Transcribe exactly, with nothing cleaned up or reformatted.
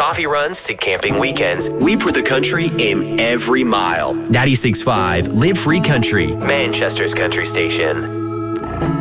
coffee runs to camping weekends, we put the country in every mile. ninety-six point five Live Free Country, Manchester's country station.